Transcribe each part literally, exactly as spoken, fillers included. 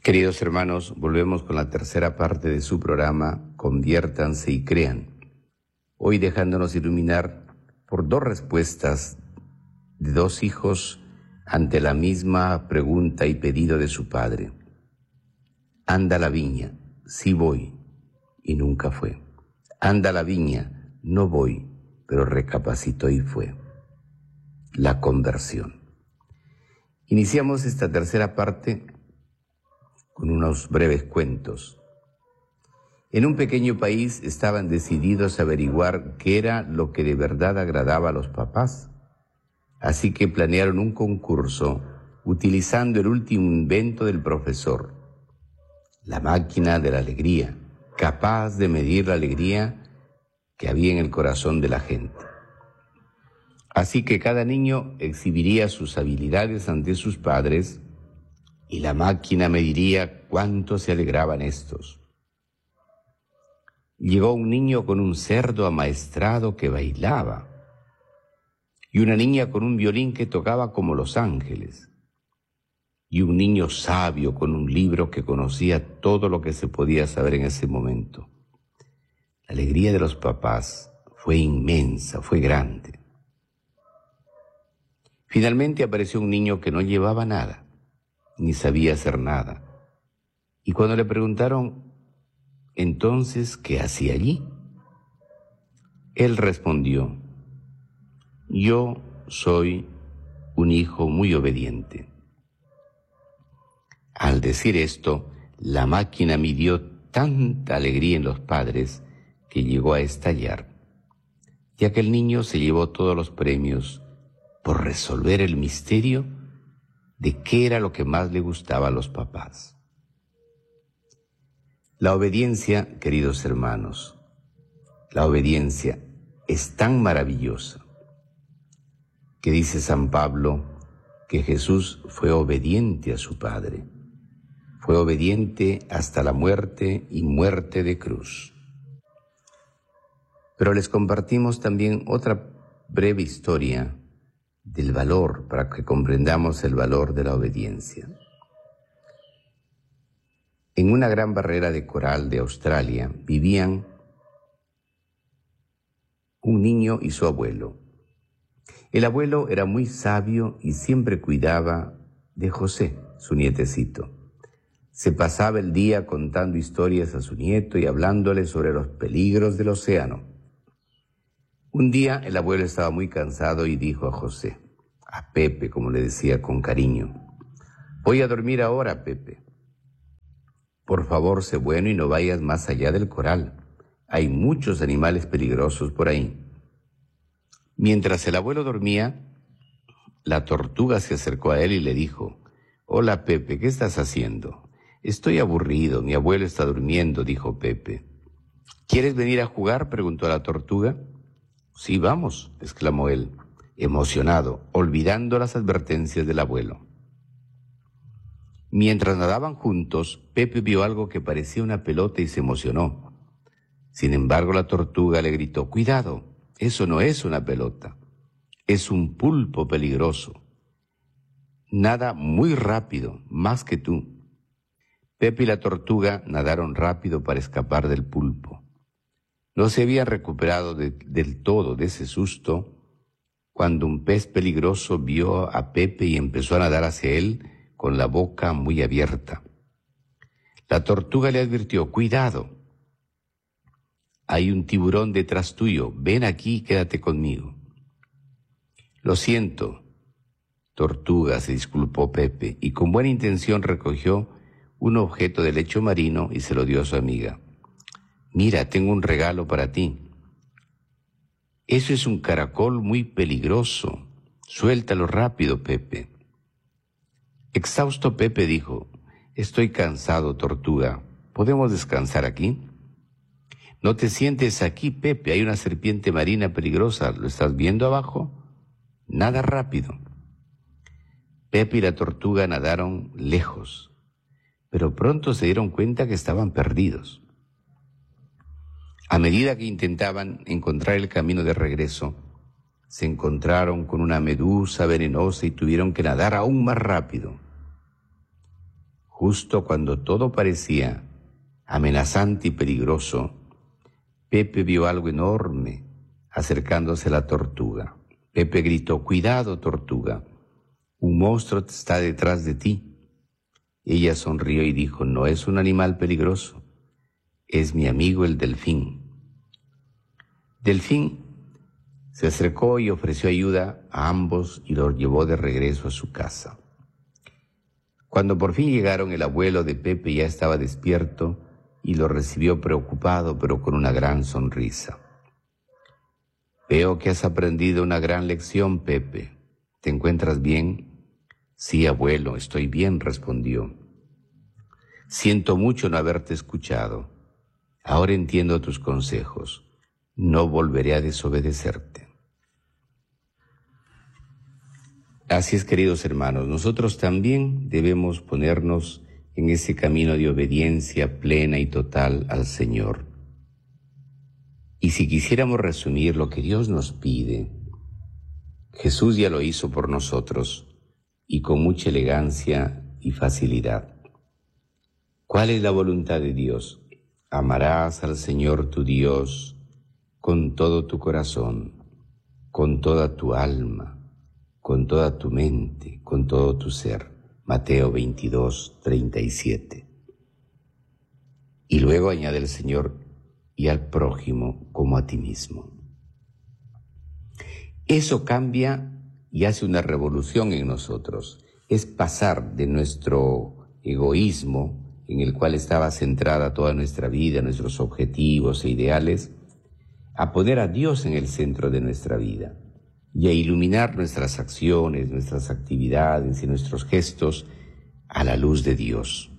Queridos hermanos, volvemos con la tercera parte de su programa Conviértanse y Crean. Hoy dejándonos iluminar por dos respuestas de dos hijos ante la misma pregunta y pedido de su padre. Anda a la viña, sí voy, y nunca fue. Anda a la viña, no voy, pero recapacitó y fue. La conversión. Iniciamos esta tercera parte con unos breves cuentos. En un pequeño país estaban decididos a averiguar qué era lo que de verdad agradaba a los papás. Así que planearon un concurso utilizando el último invento del profesor, la máquina de la alegría, capaz de medir la alegría que había en el corazón de la gente. Así que cada niño exhibiría sus habilidades ante sus padres y la máquina mediría cuánto se alegraban estos. Llegó un niño con un cerdo amaestrado que bailaba y una niña con un violín que tocaba como los ángeles y un niño sabio con un libro que conocía todo lo que se podía saber en ese momento. La alegría de los papás fue inmensa, fue grande. Finalmente apareció un niño que no llevaba nada, ni sabía hacer nada. Y cuando le preguntaron, entonces, ¿qué hacía allí? Él respondió, yo soy un hijo muy obediente. Al decir esto, la máquina midió tanta alegría en los padres que llegó a estallar, y aquel niño se llevó todos los premios por resolver el misterio de qué era lo que más le gustaba a los papás. La obediencia, queridos hermanos, la obediencia es tan maravillosa que dice San Pablo que Jesús fue obediente a su Padre, fue obediente hasta la muerte y muerte de cruz. Pero les compartimos también otra breve historia del valor, para que comprendamos el valor de la obediencia. En una gran barrera de coral de Australia vivían un niño y su abuelo. El abuelo era muy sabio y siempre cuidaba de José, su nietecito. Se pasaba el día contando historias a su nieto y hablándole sobre los peligros del océano. Un día el abuelo estaba muy cansado y dijo a José, a Pepe, como le decía con cariño, voy a dormir ahora, Pepe. Por favor, sé bueno y no vayas más allá del coral. Hay muchos animales peligrosos por ahí. Mientras el abuelo dormía, la tortuga se acercó a él y le dijo, hola, Pepe, ¿qué estás haciendo? Estoy aburrido, mi abuelo está durmiendo, dijo Pepe. ¿Quieres venir a jugar?, preguntó la tortuga. Sí, vamos, exclamó él, emocionado, olvidando las advertencias del abuelo. Mientras nadaban juntos, Pepe vio algo que parecía una pelota y se emocionó. Sin embargo, la tortuga le gritó, cuidado, eso no es una pelota, es un pulpo peligroso. Nada muy rápido, más que tú. Pepe y la tortuga nadaron rápido para escapar del pulpo. No se había recuperado de, del todo de ese susto cuando un pez peligroso vio a Pepe y empezó a nadar hacia él con la boca muy abierta. La tortuga le advirtió, cuidado, hay un tiburón detrás tuyo, ven aquí y quédate conmigo. Lo siento, tortuga, se disculpó Pepe, y con buena intención recogió un objeto de lecho marino y se lo dio a su amiga. Mira, tengo un regalo para ti. Eso es un caracol muy peligroso. Suéltalo rápido, Pepe. Exhausto, Pepe dijo, estoy cansado, tortuga. ¿Podemos descansar aquí? No te sientes aquí, Pepe. Hay una serpiente marina peligrosa. ¿Lo estás viendo abajo? Nada rápido. Pepe y la tortuga nadaron lejos, pero pronto se dieron cuenta que estaban perdidos. A medida que intentaban encontrar el camino de regreso, se encontraron con una medusa venenosa y tuvieron que nadar aún más rápido. Justo cuando todo parecía amenazante y peligroso, Pepe vio algo enorme acercándose a la tortuga. Pepe gritó: «Cuidado, tortuga, un monstruo está detrás de ti». Ella sonrió y dijo: «No es un animal peligroso, es mi amigo el delfín». Delfín se acercó y ofreció ayuda a ambos y los llevó de regreso a su casa. Cuando por fin llegaron, el abuelo de Pepe ya estaba despierto y lo recibió preocupado, pero con una gran sonrisa. «Veo que has aprendido una gran lección, Pepe. ¿Te encuentras bien?» «Sí, abuelo, estoy bien», respondió. «Siento mucho no haberte escuchado. Ahora entiendo tus consejos. No volveré a desobedecerte». Así es, queridos hermanos, nosotros también debemos ponernos en ese camino de obediencia plena y total al Señor. Y si quisiéramos resumir lo que Dios nos pide, Jesús ya lo hizo por nosotros y con mucha elegancia y facilidad. ¿Cuál es la voluntad de Dios? Amarás al Señor tu Dios con todo tu corazón, con toda tu alma, con toda tu mente, con todo tu ser. Mateo veintidós, treinta y siete. Y luego añade el Señor: y al prójimo como a ti mismo. Eso cambia y hace una revolución en nosotros. Es pasar de nuestro egoísmo, en el cual estaba centrada toda nuestra vida, nuestros objetivos e ideales, a poner a Dios en el centro de nuestra vida y a iluminar nuestras acciones, nuestras actividades y nuestros gestos a la luz de Dios.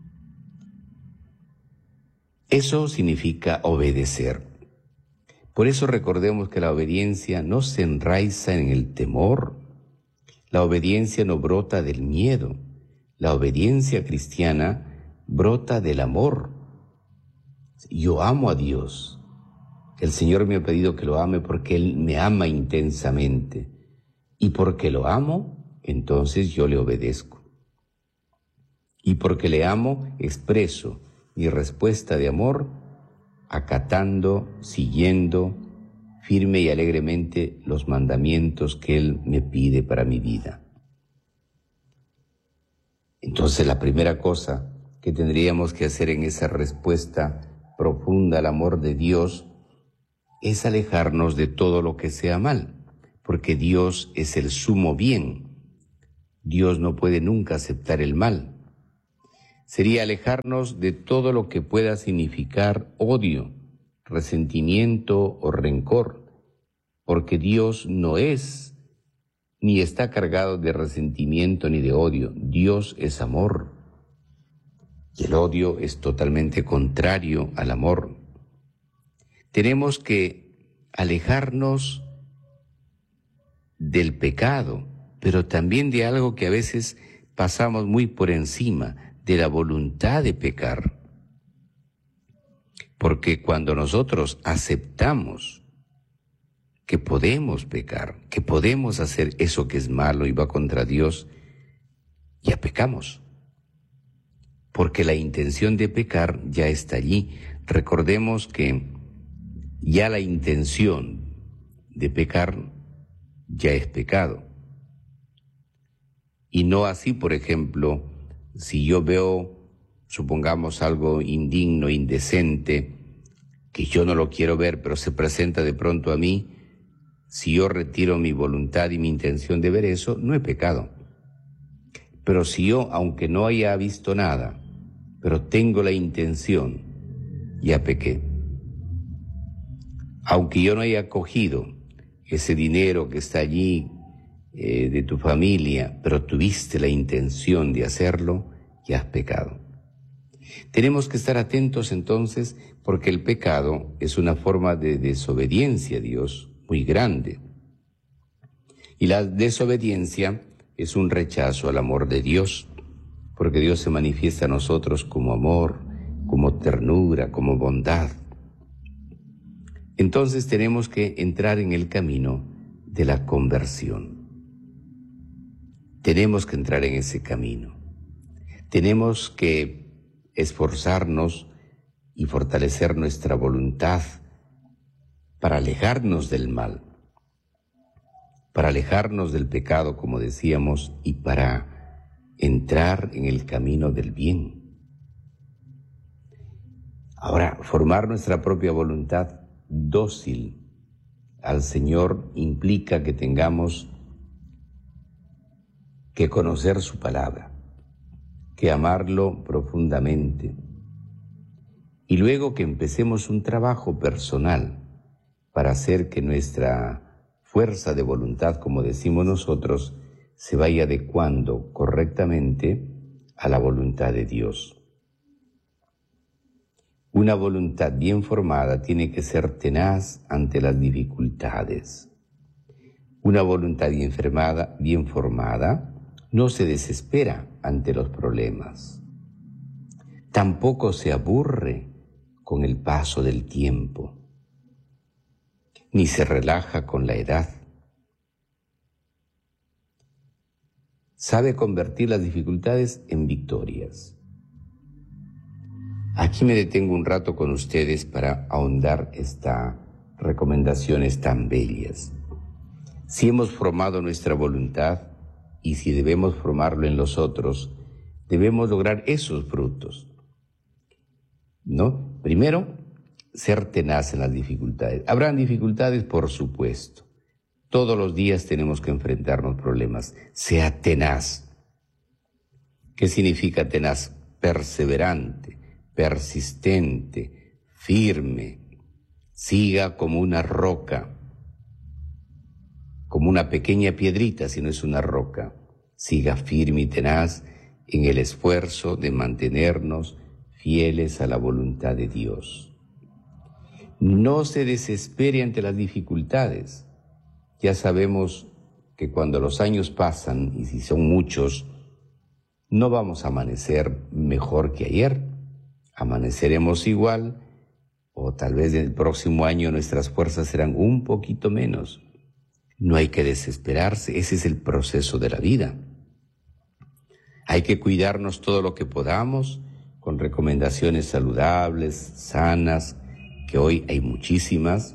Eso significa obedecer. Por eso recordemos que la obediencia no se enraiza en el temor, la obediencia no brota del miedo, la obediencia cristiana brota del amor. Yo amo a Dios. El Señor me ha pedido que lo ame porque Él me ama intensamente. Y porque lo amo, entonces yo le obedezco. Y porque le amo, expreso mi respuesta de amor, acatando, siguiendo firme y alegremente los mandamientos que Él me pide para mi vida. Entonces, la primera cosa que tendríamos que hacer en esa respuesta profunda al amor de Dios es alejarnos de todo lo que sea mal, porque Dios es el sumo bien. Dios no puede nunca aceptar el mal. Sería alejarnos de todo lo que pueda significar odio, resentimiento o rencor, porque Dios no es ni está cargado de resentimiento ni de odio. Dios es amor. Y el odio es totalmente contrario al amor. Tenemos que alejarnos del pecado, pero también de algo que a veces pasamos muy por encima, de la voluntad de pecar. Porque cuando nosotros aceptamos que podemos pecar, que podemos hacer eso que es malo y va contra Dios, ya pecamos. Porque la intención de pecar ya está allí. Recordemos que ya la intención de pecar ya es pecado. Y no así, por ejemplo, si yo veo, supongamos, algo indigno, indecente, que yo no lo quiero ver, pero se presenta de pronto a mí, si yo retiro mi voluntad y mi intención de ver eso, no he pecado. Pero si yo, aunque no haya visto nada, pero tengo la intención, ya pequé. Aunque yo no haya cogido ese dinero que está allí eh, de tu familia, pero tuviste la intención de hacerlo, ya has pecado. Tenemos que estar atentos entonces, porque el pecado es una forma de desobediencia a Dios muy grande. Y la desobediencia es un rechazo al amor de Dios, porque Dios se manifiesta a nosotros como amor, como ternura, como bondad. Entonces tenemos que entrar en el camino de la conversión. Tenemos que entrar en ese camino. Tenemos que esforzarnos y fortalecer nuestra voluntad para alejarnos del mal, para alejarnos del pecado, como decíamos, y para entrar en el camino del bien. Ahora, formar nuestra propia voluntad dócil al Señor implica que tengamos que conocer su palabra, que amarlo profundamente, y luego que empecemos un trabajo personal para hacer que nuestra fuerza de voluntad, como decimos nosotros, se vaya adecuando correctamente a la voluntad de Dios. Una voluntad bien formada tiene que ser tenaz ante las dificultades. Una voluntad bien formada, bien formada no se desespera ante los problemas. Tampoco se aburre con el paso del tiempo, ni se relaja con la edad. Sabe convertir las dificultades en victorias. Aquí me detengo un rato con ustedes para ahondar estas recomendaciones tan bellas. Si hemos formado nuestra voluntad y si debemos formarlo en los otros, debemos lograr esos frutos, ¿no? Primero, ser tenaz en las dificultades. Habrán dificultades, por supuesto. Todos los días tenemos que enfrentarnos problemas. Sea tenaz. ¿Qué significa tenaz? Perseverante, persistente, firme. Siga como una roca, como una pequeña piedrita, si no es una roca. Siga firme y tenaz en el esfuerzo de mantenernos fieles a la voluntad de Dios. No se desespere ante las dificultades. Ya sabemos que cuando los años pasan, y si son muchos, no vamos a amanecer mejor que ayer. Amaneceremos igual, o tal vez el próximo año nuestras fuerzas serán un poquito menos. No hay que desesperarse, ese es el proceso de la vida. Hay que cuidarnos todo lo que podamos, con recomendaciones saludables, sanas, que hoy hay muchísimas.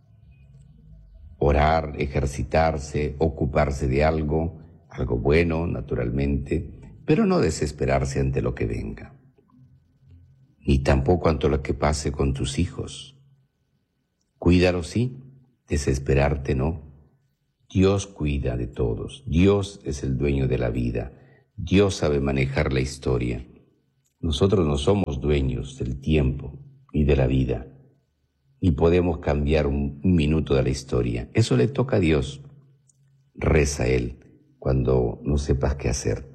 Orar, ejercitarse, ocuparse de algo, algo bueno, naturalmente, pero no desesperarse ante lo que venga, ni tampoco ante lo que pase con tus hijos. Cuídalos, sí, desesperarte no. Dios cuida de todos, Dios es el dueño de la vida, Dios sabe manejar la historia. Nosotros no somos dueños del tiempo ni de la vida, ni podemos cambiar un, un minuto de la historia. Eso le toca a Dios. Reza a Él cuando no sepas qué hacer.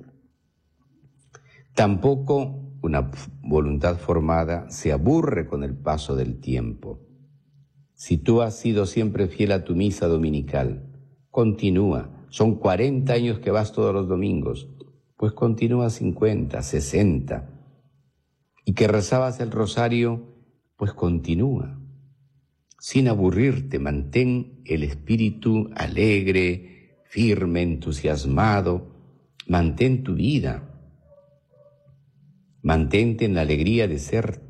Tampoco una voluntad formada se aburre con el paso del tiempo. Si tú has sido siempre fiel a tu misa dominical, continúa. Son cuarenta años que vas todos los domingos, pues continúa cincuenta, sesenta. Y que rezabas el rosario, pues continúa. Sin aburrirte, mantén el espíritu alegre, firme, entusiasmado. Mantén tu vida. Mantente en la alegría de ser